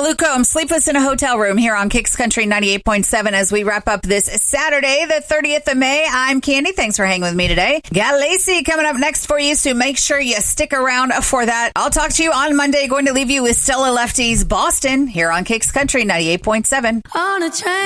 Luco, I'm sleepless in a hotel room here on Kicks Country 98.7 as we wrap up this Saturday, the 30th of May. I'm Candy. Thanks for hanging with me today. Got Lacey coming up next for you, so make sure you stick around for that. I'll talk to you on Monday. Going to leave you with Stella Lefty's Boston here on Kicks Country 98.7. On a train.